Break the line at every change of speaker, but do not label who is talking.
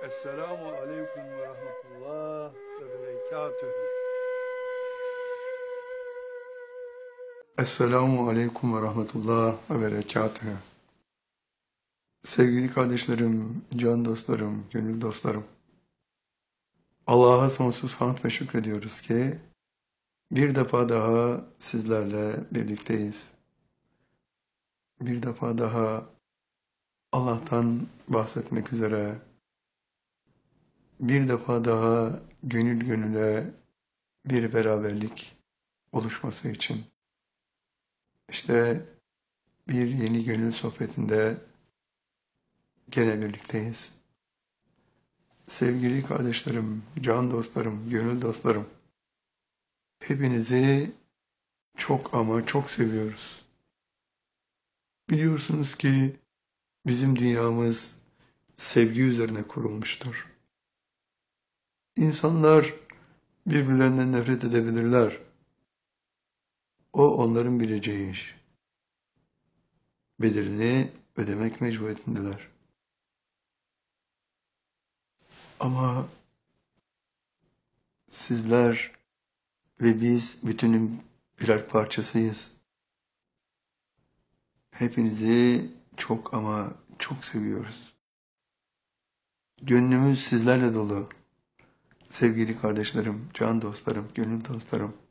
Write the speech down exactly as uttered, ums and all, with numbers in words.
Esselamu aleyküm ve rahmetullah ve berekatühü. Esselamu aleyküm ve rahmetullah ve berekatühü. Sevgili kardeşlerim, can dostlarım, gönül dostlarım. Allah'a sonsuz hamd ve şükrediyoruz ki bir defa daha sizlerle birlikteyiz. Bir defa daha Allah'tan bahsetmek üzere, bir defa daha gönül gönüle bir beraberlik oluşması için. İşte bir yeni gönül sohbetinde gene birlikteyiz. Sevgili kardeşlerim, can dostlarım, gönül dostlarım, hepinizi çok ama çok seviyoruz. Biliyorsunuz ki bizim dünyamız sevgi üzerine kurulmuştur. İnsanlar birbirlerinden nefret edebilirler. O onların bileceği iş. Bedelini ödemek mecburiyetindeler. Ama sizler ve biz bütünün birer parçasıyız. Hepinizi çok ama çok seviyoruz. Gönlümüz sizlerle dolu. Sevgili kardeşlerim, can dostlarım, gönül dostlarım.